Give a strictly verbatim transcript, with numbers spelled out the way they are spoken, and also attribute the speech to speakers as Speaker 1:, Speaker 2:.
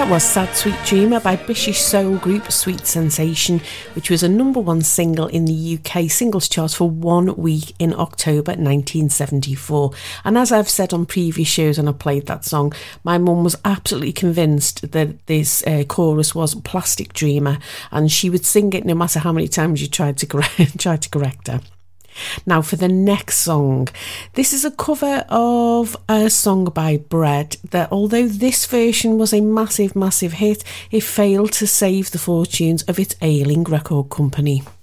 Speaker 1: That was Sad Sweet Dreamer by British soul group Sweet Sensation, which was a number one single in the U K singles chart for one week in October nineteen seventy-four. And as I've said on previous shows when I played that song, my mum was absolutely convinced that this uh, chorus was Plastic Dreamer, and she would sing it no matter how many times you tried to correct, tried to correct her. Now for the next song. This is a cover of a song by Bread that, although this version was a massive, massive hit, it failed to save the fortunes of its ailing record company.